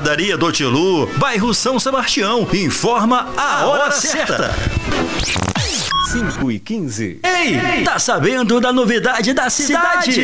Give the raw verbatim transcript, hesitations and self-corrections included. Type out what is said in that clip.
Padaria do Tilu, bairro São Sebastião. Informa a hora certa. cinco e quinze. Ei, tá sabendo da novidade da cidade?